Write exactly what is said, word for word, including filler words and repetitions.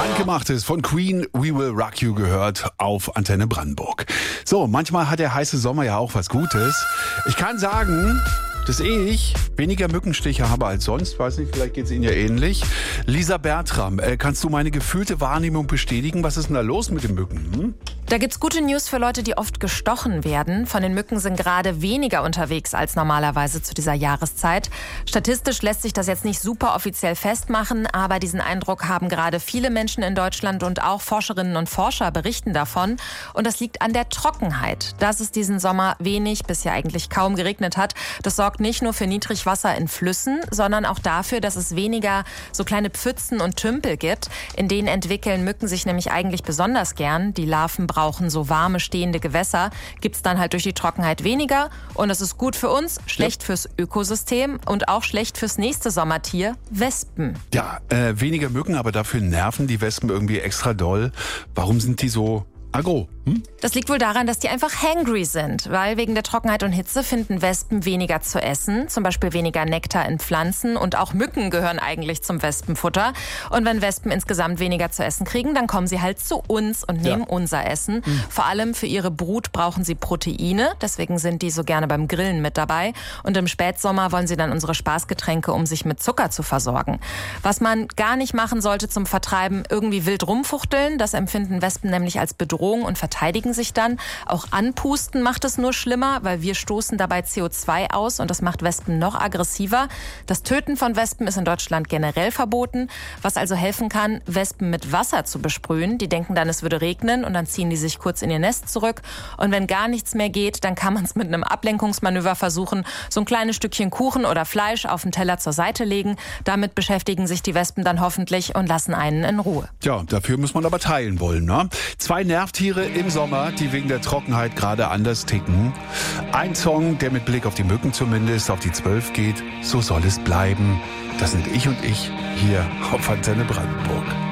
Handgemachtes von Queen, We Will Rock You gehört auf Antenne Brandenburg. So, manchmal hat der heiße Sommer ja auch was Gutes. Ich kann sagen, dass ich weniger Mückenstiche habe als sonst. Weiß nicht, vielleicht geht es Ihnen ja ähnlich. Lisa Bertram, äh, kannst du meine gefühlte Wahrnehmung bestätigen? Was ist denn da los mit den Mücken? Hm? Da gibt's gute News für Leute, die oft gestochen werden. Von den Mücken sind gerade weniger unterwegs als normalerweise zu dieser Jahreszeit. Statistisch lässt sich das jetzt nicht super offiziell festmachen, aber diesen Eindruck haben gerade viele Menschen in Deutschland und auch Forscherinnen und Forscher berichten davon. Und das liegt an der Trockenheit. Dass es diesen Sommer wenig bis ja eigentlich kaum geregnet hat, das sorgt nicht nur für Niedrigwasser in Flüssen, sondern auch dafür, dass es weniger so kleine Pfützen und Tümpel gibt. In denen entwickeln Mücken sich nämlich eigentlich besonders gern. Die Larven brauchen so warme, stehende Gewässer. Gibt es dann halt durch die Trockenheit weniger. Und das ist gut für uns, schlecht ja. fürs Ökosystem und auch schlecht fürs nächste Sommertier, Wespen. Ja, äh, weniger Mücken, aber dafür nerven die Wespen irgendwie extra doll. Warum sind die so aggro? Hm? Das liegt wohl daran, dass die einfach hangry sind, weil wegen der Trockenheit und Hitze finden Wespen weniger zu essen, zum Beispiel weniger Nektar in Pflanzen und auch Mücken gehören eigentlich zum Wespenfutter. Und wenn Wespen insgesamt weniger zu essen kriegen, dann kommen sie halt zu uns und nehmen ja. unser Essen. Mhm. Vor allem für ihre Brut brauchen sie Proteine, deswegen sind die so gerne beim Grillen mit dabei. Und im Spätsommer wollen sie dann unsere Spaßgetränke, um sich mit Zucker zu versorgen. Was man gar nicht machen sollte zum Vertreiben, irgendwie wild rumfuchteln, das empfinden Wespen nämlich als Bedrohung und verteidigen sich dann. Auch anpusten macht es nur schlimmer, weil wir stoßen dabei C O zwei aus und das macht Wespen noch aggressiver. Das Töten von Wespen ist in Deutschland generell verboten, was also helfen kann, Wespen mit Wasser zu besprühen. Die denken dann, es würde regnen und dann ziehen die sich kurz in ihr Nest zurück. Und wenn gar nichts mehr geht, dann kann man es mit einem Ablenkungsmanöver versuchen, so ein kleines Stückchen Kuchen oder Fleisch auf den Teller zur Seite legen. Damit beschäftigen sich die Wespen dann hoffentlich und lassen einen in Ruhe. Ja, dafür muss man aber teilen wollen, ne? Zwei Nervtiere im Sommer, die wegen der Trockenheit gerade anders ticken. Ein Song, der mit Blick auf die Mücken zumindest auf die zwölf geht. So soll es bleiben. Das sind Ich und Ich hier auf Antenne Brandenburg.